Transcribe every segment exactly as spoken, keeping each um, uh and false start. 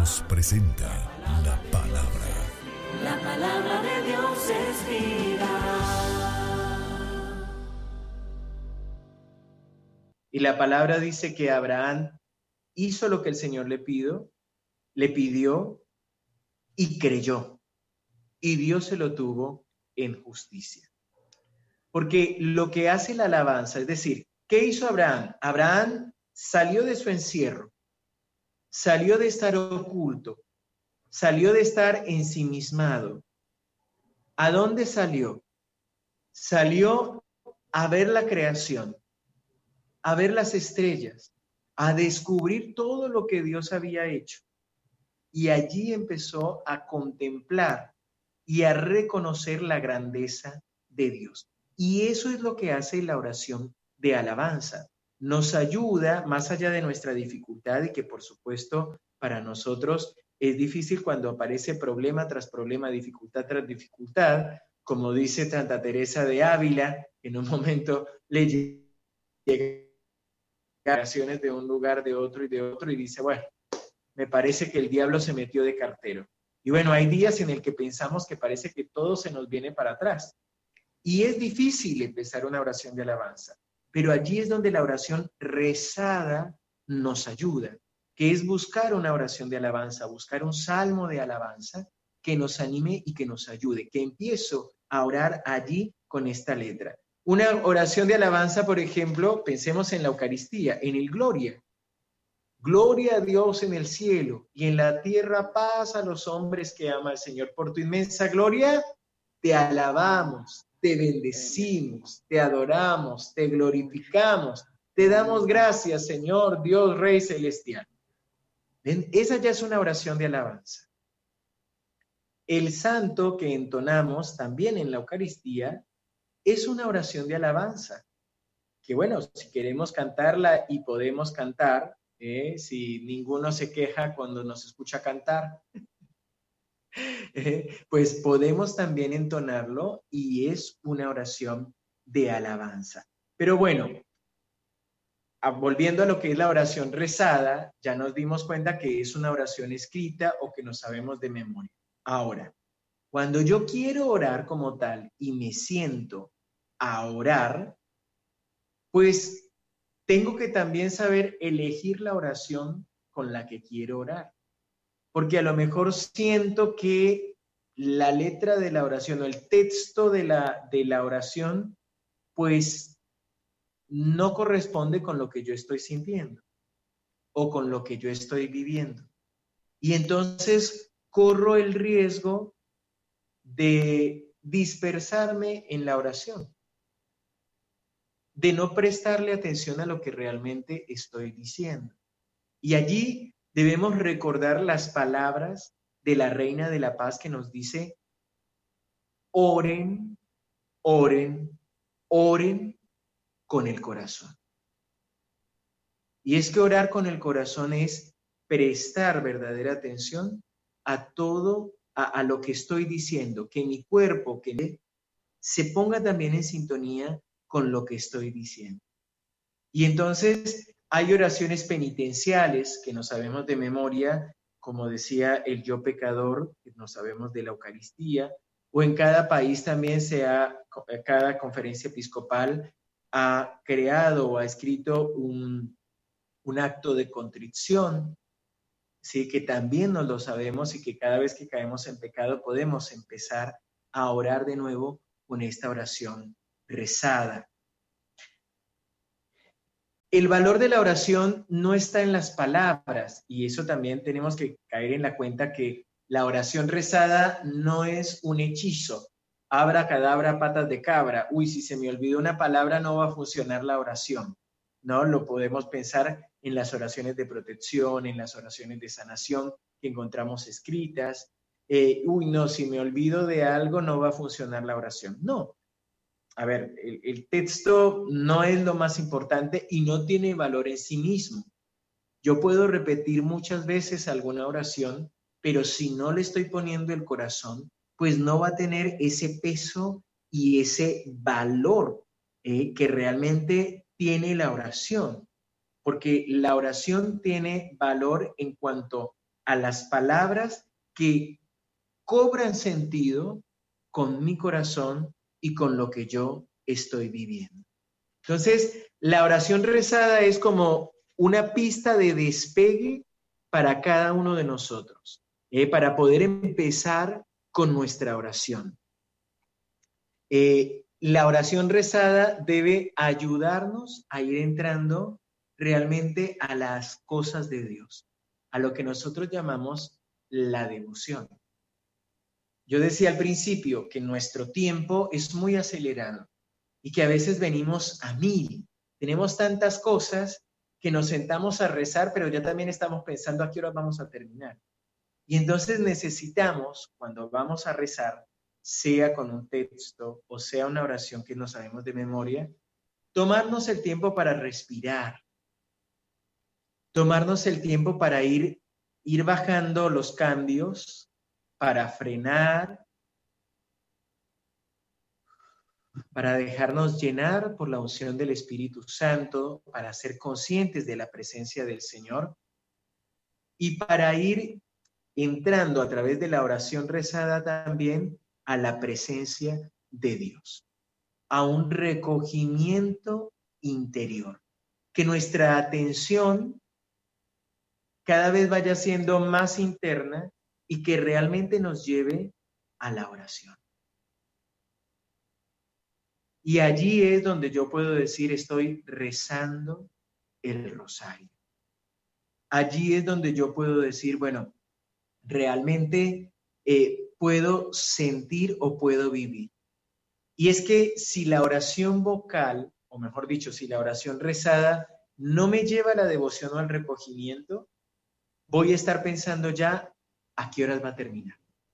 Radios presenta la palabra. La palabra de Dios es vida. Y la palabra dice que Abraham hizo lo que el Señor le pidió, le pidió y creyó. Y Dios se lo tuvo en justicia. Porque lo que hace la alabanza, es decir, ¿qué hizo Abraham? Abraham salió de su encierro, salió de estar oculto, salió de estar ensimismado. ¿A dónde salió? Salió a ver la creación, a ver las estrellas, a descubrir todo lo que Dios había hecho. Y allí empezó a contemplar y a reconocer la grandeza de Dios. Y eso es lo que hace la oración de alabanza. Nos ayuda, más allá de nuestra dificultad, y que por supuesto para nosotros es difícil cuando aparece problema tras problema, dificultad tras dificultad, como dice Santa Teresa de Ávila, en un momento le llega oraciones de un lugar, de otro y de otro, y dice, bueno, me parece que el diablo se metió de cartero. Y bueno, hay días en el que pensamos que parece que todo se nos viene para atrás. Y es difícil empezar una oración de alabanza, pero allí es donde la oración rezada nos ayuda, que es buscar una oración de alabanza, buscar un salmo de alabanza que nos anime y que nos ayude, que empiezo a orar allí con esta letra. Una oración de alabanza, por ejemplo, pensemos en la Eucaristía, en el Gloria. Gloria a Dios en el cielo y en la tierra paz a los hombres que ama el Señor. Por tu inmensa gloria te alabamos, te bendecimos, te adoramos, te glorificamos, te damos gracias, Señor, Dios, Rey Celestial. ¿Ven? Esa ya es una oración de alabanza. El santo que entonamos también en la Eucaristía es una oración de alabanza. Que bueno, si queremos cantarla y podemos cantar, eh, si ninguno se queja cuando nos escucha cantar, eh, pues podemos también entonarlo y es una oración de alabanza. Pero bueno, a, volviendo a lo que es la oración rezada, ya nos dimos cuenta que es una oración escrita o que no sabemos de memoria. Ahora, cuando yo quiero orar como tal y me siento a orar, pues tengo que también saber elegir la oración con la que quiero orar. Porque a lo mejor siento que la letra de la oración o el texto de la, de la oración, pues no corresponde con lo que yo estoy sintiendo o con lo que yo estoy viviendo. Y entonces corro el riesgo de dispersarme en la oración, de no prestarle atención a lo que realmente estoy diciendo. Y allí debemos recordar las palabras de la Reina de la Paz que nos dice, oren, oren, oren con el corazón. Y es que orar con el corazón es prestar verdadera atención a todo, a, a lo que estoy diciendo, que mi cuerpo que se ponga también en sintonía con lo que estoy diciendo. Y entonces hay oraciones penitenciales que no sabemos de memoria, como decía el yo pecador, que no sabemos de la Eucaristía, o en cada país también se ha, cada conferencia episcopal ha creado o ha escrito un, un acto de contrición, ¿sí? Que también nos lo sabemos y que cada vez que caemos en pecado podemos empezar a orar de nuevo con esta oración rezada. El valor de la oración no está en las palabras, y eso también tenemos que caer en la cuenta que la oración rezada no es un hechizo. Abracadabra, patas de cabra. Uy, si se me olvidó una palabra no va a funcionar la oración. No, lo podemos pensar en las oraciones de protección, en las oraciones de sanación que encontramos escritas. Eh, uy, no, si me olvido de algo no va a funcionar la oración. No. A ver, el, el texto no es lo más importante y no tiene valor en sí mismo. Yo puedo repetir muchas veces alguna oración, pero si no le estoy poniendo el corazón, pues no va a tener ese peso y ese valor eh, que realmente tiene la oración. Porque la oración tiene valor en cuanto a las palabras que cobran sentido con mi corazón y con lo que yo estoy viviendo. Entonces, la oración rezada es como una pista de despegue para cada uno de nosotros, eh, para poder empezar con nuestra oración. Eh, la oración rezada debe ayudarnos a ir entrando realmente a las cosas de Dios, a lo que nosotros llamamos la devoción. Yo decía al principio que nuestro tiempo es muy acelerado y que a veces venimos a mil. Tenemos tantas cosas que nos sentamos a rezar, pero ya también estamos pensando a qué hora vamos a terminar. Y entonces necesitamos, cuando vamos a rezar, sea con un texto o sea una oración que no sabemos de memoria, tomarnos el tiempo para respirar, tomarnos el tiempo para ir, ir bajando los cambios, para frenar, para dejarnos llenar por la unción del Espíritu Santo, para ser conscientes de la presencia del Señor y para ir entrando a través de la oración rezada también a la presencia de Dios, a un recogimiento interior, que nuestra atención cada vez vaya siendo más interna y que realmente nos lleve a la oración. Y allí es donde yo puedo decir, estoy rezando el rosario. Allí es donde yo puedo decir, bueno, realmente eh, puedo sentir o puedo vivir. Y es que si la oración vocal, o mejor dicho, si la oración rezada no me lleva a la devoción o al recogimiento, voy a estar pensando ya a qué horas va a terminar.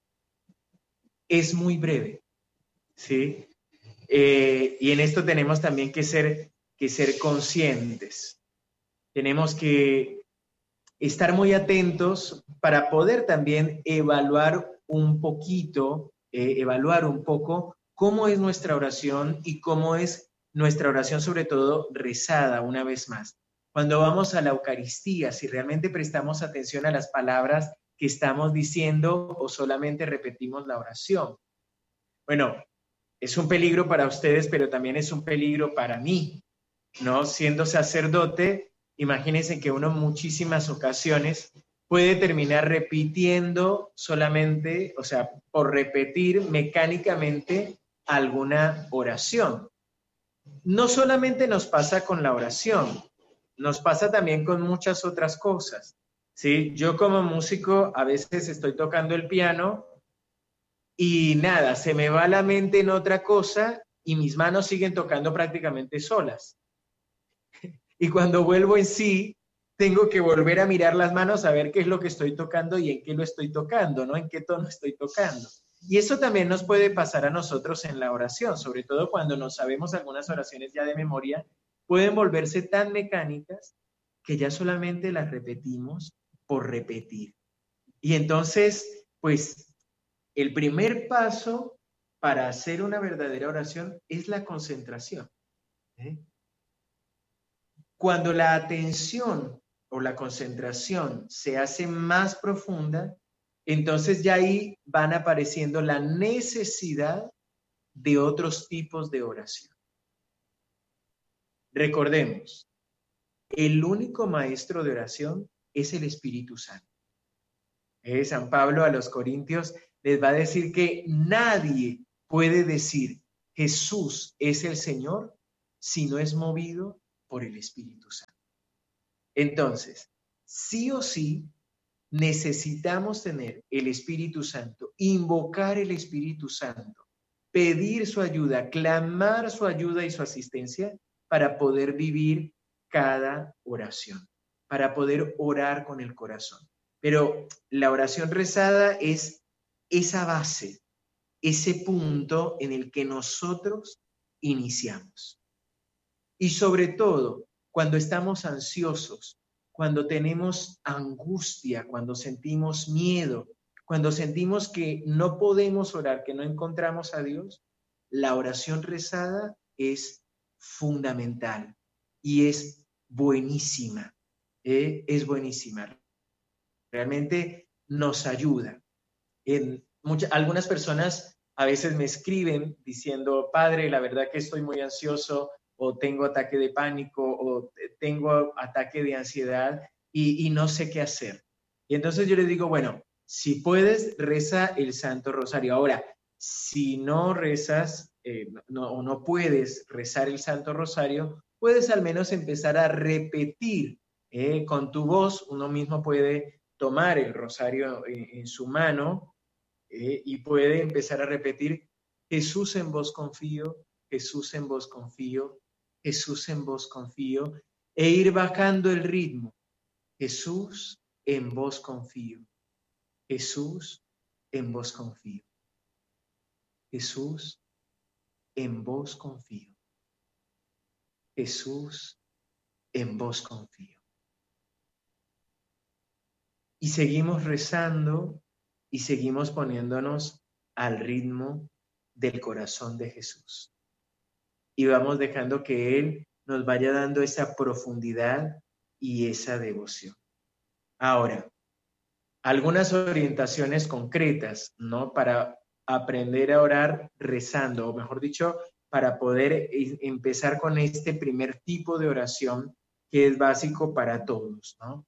Es muy breve, ¿sí? Eh, y en esto tenemos también que ser, que ser conscientes. Tenemos que estar muy atentos para poder también evaluar un poquito, eh, evaluar un poco cómo es nuestra oración y cómo es nuestra oración, sobre todo rezada una vez más. Cuando vamos a la Eucaristía, si realmente prestamos atención a las palabras que estamos diciendo o solamente repetimos la oración. Bueno, es un peligro para ustedes, pero también es un peligro para mí, ¿no? Siendo sacerdote, imagínense que uno en muchísimas ocasiones puede terminar repitiendo solamente, o sea, por repetir mecánicamente alguna oración. No solamente nos pasa con la oración, nos pasa también con muchas otras cosas, ¿sí? Yo como músico a veces estoy tocando el piano y nada, se me va la mente en otra cosa y mis manos siguen tocando prácticamente solas. Y cuando vuelvo en sí, tengo que volver a mirar las manos a ver qué es lo que estoy tocando y en qué lo estoy tocando, ¿no? En qué tono estoy tocando. Y eso también nos puede pasar a nosotros en la oración, sobre todo cuando no sabemos algunas oraciones ya de memoria, pueden volverse tan mecánicas que ya solamente las repetimos por repetir. Y entonces, pues, el primer paso para hacer una verdadera oración es la concentración, ¿eh? Cuando la atención o la concentración se hace más profunda, entonces ya ahí van apareciendo la necesidad de otros tipos de oración. Recordemos, el único maestro de oración es el Espíritu Santo. Eh, San Pablo a los Corintios les va a decir que nadie puede decir Jesús es el Señor si no es movido por el Espíritu Santo. Entonces, sí o sí, necesitamos tener el Espíritu Santo, invocar el Espíritu Santo, pedir su ayuda, clamar su ayuda y su asistencia para poder vivir cada oración, para poder orar con el corazón. Pero la oración rezada es esa base, ese punto en el que nosotros iniciamos. Y sobre todo, cuando estamos ansiosos, cuando tenemos angustia, cuando sentimos miedo, cuando sentimos que no podemos orar, que no encontramos a Dios, la oración rezada es fundamental y es buenísima, ¿eh? Es buenísima. realmente nos ayuda. En muchas, algunas personas a veces me escriben diciendo, padre, la verdad que estoy muy ansioso, o tengo ataque de pánico, o tengo ataque de ansiedad y, y no sé qué hacer. Y entonces yo les digo, bueno, si puedes, reza el Santo Rosario. Ahora, si no rezas eh, no, o no puedes rezar el Santo Rosario, puedes al menos empezar a repetir eh, con tu voz. Uno mismo puede tomar el rosario en, en su mano eh, y puede empezar a repetir, Jesús en vos confío, Jesús en vos confío, Jesús en vos confío, e ir bajando el ritmo. Jesús en vos confío, Jesús en vos confío, Jesús en vos confío, Jesús en vos confío. Y seguimos rezando y seguimos poniéndonos al ritmo del corazón de Jesús. Y vamos dejando que Él nos vaya dando esa profundidad y esa devoción. Ahora, algunas orientaciones concretas, ¿no? Para aprender a orar rezando, o mejor dicho, para poder empezar con este primer tipo de oración que es básico para todos, ¿no?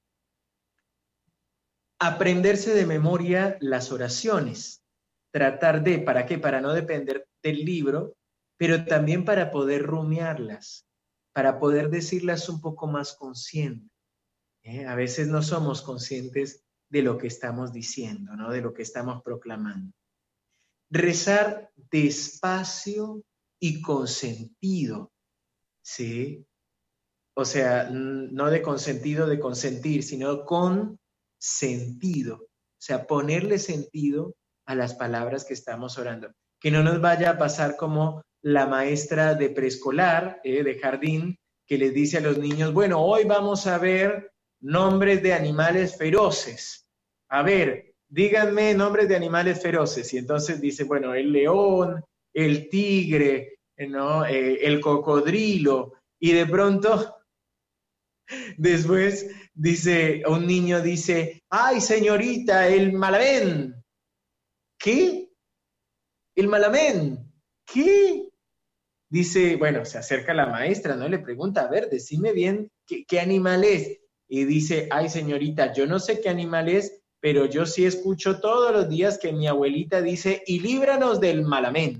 Aprenderse de memoria las oraciones, tratar de, ¿para qué? Para no depender del libro, pero también para poder rumiarlas, para poder decirlas un poco más consciente. ¿eh? A veces no somos conscientes de lo que estamos diciendo, ¿no? De lo que estamos proclamando. Rezar despacio y con sentido, ¿sí? O sea, no de consentido de consentir, sino con sentido. O sea, ponerle sentido a las palabras que estamos orando. Que no nos vaya a pasar como la maestra de preescolar, eh, de jardín, que les dice a los niños, bueno, hoy vamos a ver nombres de animales feroces. A ver, díganme nombres de animales feroces. Y entonces dice, bueno, el león, el tigre, ¿no? eh, el cocodrilo. Y de pronto, después dice, un niño dice, ay, señorita, el malamén. ¿Qué? El malamén. ¿Qué? Dice, bueno, se acerca la maestra, ¿no? Le pregunta, a ver, decime bien qué, qué animal es. Y dice, ay, señorita, yo no sé qué animal es, pero yo sí escucho todos los días que mi abuelita dice, y líbranos del malamén.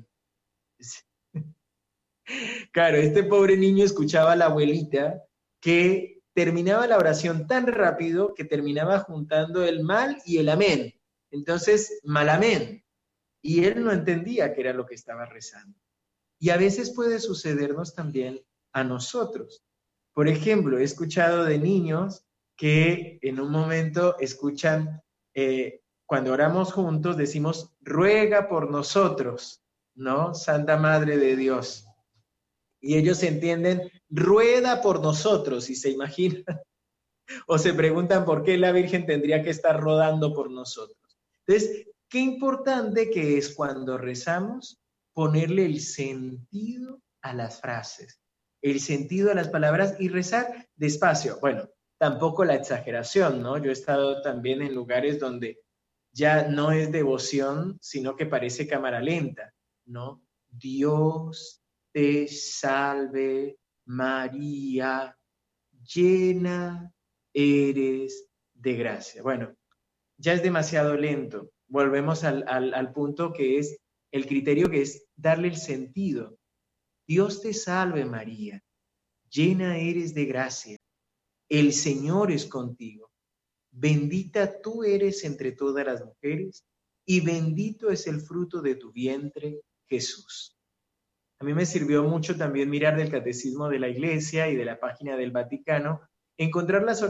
Claro, este pobre niño escuchaba a la abuelita que terminaba la oración tan rápido que terminaba juntando el mal y el amén. Entonces, malamén. Y él no entendía qué era lo que estaba rezando. Y a veces puede sucedernos también a nosotros. Por ejemplo, he escuchado de niños que en un momento escuchan, eh, cuando oramos juntos, decimos, ruega por nosotros, ¿no? Santa Madre de Dios. Y ellos entienden, rueda por nosotros, y se imaginan, o se preguntan por qué la Virgen tendría que estar rodando por nosotros. Entonces, qué importante que es cuando rezamos ponerle el sentido a las frases, el sentido a las palabras y rezar despacio. Bueno, tampoco la exageración, ¿no? Yo he estado también en lugares donde ya no es devoción, sino que parece cámara lenta, ¿no? Dios te salve, María, llena eres de gracia. Bueno, ya es demasiado lento. Volvemos al, al, al punto que es el criterio, que es darle el sentido. Dios te salve, María, llena eres de gracia. El Señor es contigo. Bendita tú eres entre todas las mujeres y bendito es el fruto de tu vientre, Jesús. A mí me sirvió mucho también mirar del Catecismo de la Iglesia y de la página del Vaticano, encontrar las